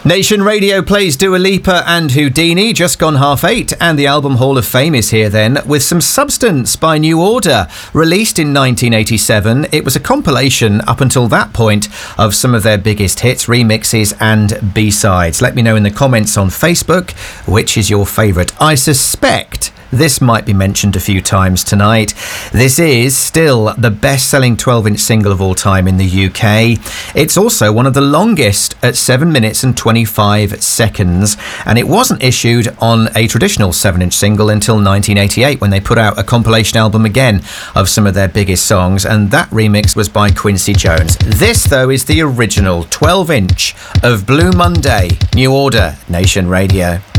Nation Radio plays Dua Lipa and Houdini, just gone 8:30, and the Album Hall of Fame is here then with some substance by New Order. Released in 1987, it was a compilation up until that point of some of their biggest hits, remixes and B-sides. Let me know in the comments on Facebook which is your favourite. I suspect this might be mentioned a few times tonight. This is still the best-selling 12-inch single of all time in the UK. It's also one of the longest at 7 minutes and 25 seconds, and it wasn't issued on a traditional 7-inch single until 1988 when they put out a compilation album again of some of their biggest songs, and that remix was by Quincy Jones. This, though, is the original 12-inch of Blue Monday. New Order, Nation Radio.